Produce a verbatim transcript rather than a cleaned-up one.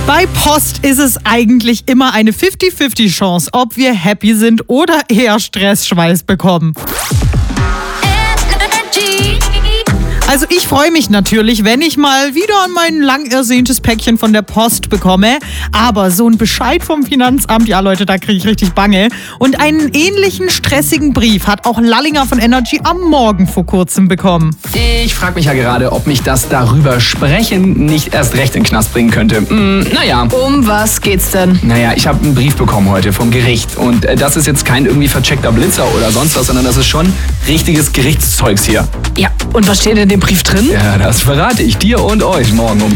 Bei Post ist es eigentlich immer eine fünfzig fünfzig Chance, ob wir happy sind oder eher Stressschweiß bekommen. Also ich freue mich natürlich, wenn ich mal wieder mein lang ersehntes Päckchen von der Post bekomme. Aber so ein Bescheid vom Finanzamt, ja Leute, da kriege ich richtig Bange. Und einen ähnlichen stressigen Brief hat auch Lallinger von Energy am Morgen vor kurzem bekommen. Ich frage mich ja gerade, ob mich das darüber sprechen nicht erst recht in den Knast bringen könnte. Hm, naja. Um was geht's denn? Naja, ich habe einen Brief bekommen heute vom Gericht. Und äh, das ist jetzt kein irgendwie vercheckter Blitzer oder sonst was, sondern das ist schon richtiges Gerichtszeugs hier. Ja, und was steht in dem Brief drin? Ja, das verrate ich dir und euch morgen um